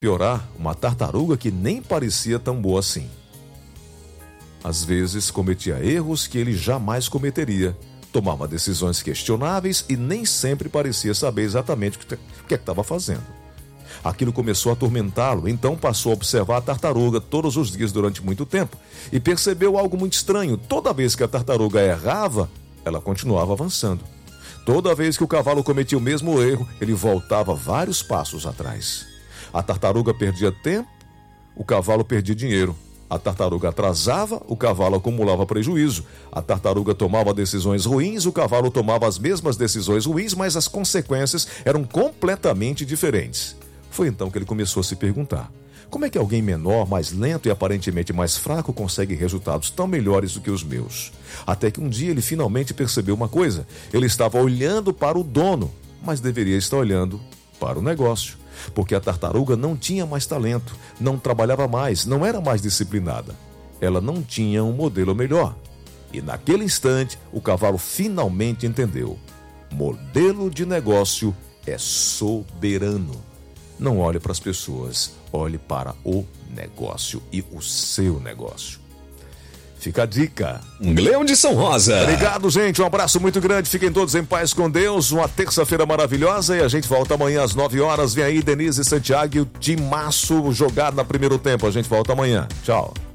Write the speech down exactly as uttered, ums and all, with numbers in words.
Piorar, uma tartaruga que nem parecia tão boa assim. Às vezes cometia erros que ele jamais cometeria, tomava decisões questionáveis e nem sempre parecia saber exatamente o que estava fazendo. Aquilo começou a atormentá-lo, então passou a observar a tartaruga todos os dias durante muito tempo e percebeu algo muito estranho. Toda vez que a tartaruga errava, ela continuava avançando. Toda vez que o cavalo cometia o mesmo erro, ele voltava vários passos atrás. A tartaruga perdia tempo, o cavalo perdia dinheiro. A tartaruga atrasava, o cavalo acumulava prejuízo. A tartaruga tomava decisões ruins, o cavalo tomava as mesmas decisões ruins, mas as consequências eram completamente diferentes. Foi então que ele começou a se perguntar: como é que alguém menor, mais lento e aparentemente mais fraco consegue resultados tão melhores do que os meus? Até que um dia ele finalmente percebeu uma coisa: ele estava olhando para o dono, mas deveria estar olhando para o negócio. Porque a tartaruga não tinha mais talento, não trabalhava mais, não era mais disciplinada. Ela não tinha um modelo melhor. E naquele instante, o cavalo finalmente entendeu: modelo de negócio é soberano. Não olhe para as pessoas, olhe para o negócio e o seu negócio. Fica a dica. Leão de São Rosa. Obrigado, gente. Um abraço muito grande. Fiquem todos em paz com Deus. Uma terça-feira maravilhosa e a gente volta amanhã às nove horas. Vem aí Denise Santiago e o timaço jogado no primeiro tempo. A gente volta amanhã. Tchau.